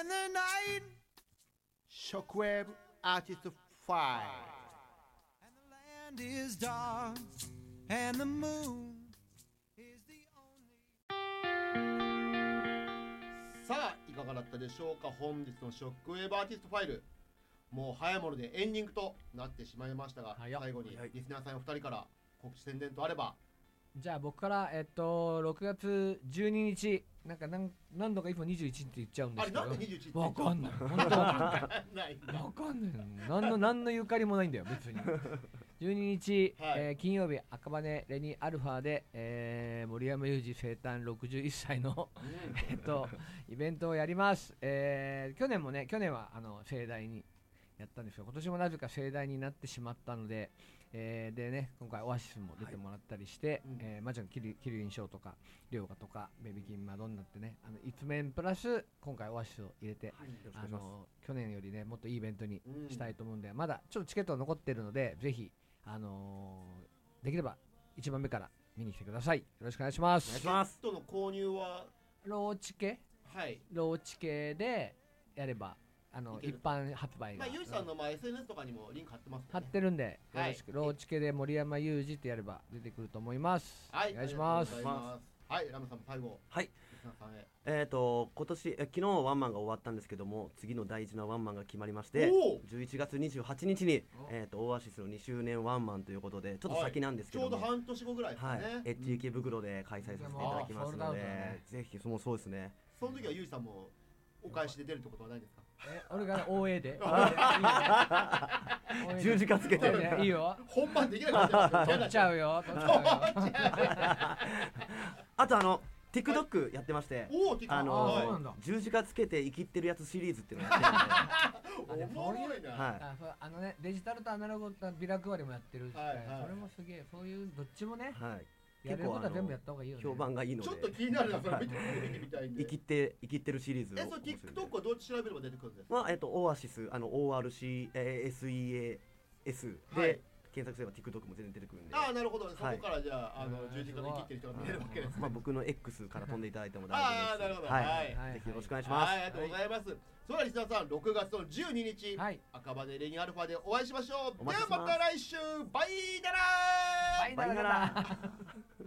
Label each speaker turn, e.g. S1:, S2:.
S1: Shockwave Artist 5
S2: And the land is dark and the moon is the only
S1: さあいかがだったでしょうか。本日のショックウェーブアーティストファイル、もう早いものでエンディングとなってしまいましたが、最後にリスナーさんお二人から告知宣伝とあれば。
S3: じゃあ僕から6月12日なんか何度かいつも21って言っちゃうんですけど、
S1: あれなんで21って
S3: わかんない、本当わかんないわかんない、何のゆかりもないんだよ別に。12日、金曜日赤羽レニーアルファで、森山裕二生誕61歳のイベントをやります。去年は盛大にやったんですよ。今年もなぜか盛大になってしまったので、でね、今回オアシスも出てもらったりして、マジョンキリュウインショーとかリョウガとかベビーキンマドンナってね、一面プラス今回オアシスを入れて、去年よりねもっといいイベントにしたいと思うんで、まだちょっとチケット残ってるので、ぜひできれば1番目から見に来てください。よろしくお願いします。
S1: チケットの購入は
S3: ローチケでやれば一般発売が、
S1: ゆうじさんのSNS とかにもリンク貼ってます、ね、
S3: 貼ってるんで、よろしく、ローチケで森山裕二ってやれば出てくると思います。お願いします。
S1: はい、ラムさんも最後。
S4: はい。今年昨日ワンマンが終わったんですけども、次の大事なワンマンが決まりまして、11月28日にオアシスの2周年ワンマンということで、ちょっと先なんですけども、
S1: ちょうど半年後ぐらいですね。はい、
S4: エッジ池袋で開催させていただきますので、ぜひそうですね。
S1: その時はゆうじさんもお返しで出るってことはないですか？
S3: 俺が応援で
S4: 十字架つけて
S3: いいよ。
S1: 本番できなかった
S3: 取っちゃうよ。
S4: あとTikTok やってまして、十字架つけて生きってるやつシリーズっていうのをやってるんで、
S1: おもろいな。
S3: デジタルとアナログとビラ配りもやってるし、それもすげえ、そういうどっちもね、やることは全部やった方がいいよね。
S4: 評判がいいので、
S1: ちょっと気になるな、それ見てみたいんで。
S4: 生きってるシリーズを。
S1: TikTok はどう調べれば出てくるんですか？
S4: オアシス、ORCSEAS で検索すれば TikTok も全然出てくるんで。
S1: ああ、なるほど。そこからじゃあ十字架で生きってる人が見えるわけです。
S4: 僕の X から飛んでいただいても大丈夫です。
S1: ああ、なるほど。はい。
S4: ぜひよろしくお願いします。
S1: ありがとうございます。それではリスナーさん、6月の12日、赤羽レニーアルファでお会いしましょう。ではまた来週、バイナラー。
S3: バイナラー。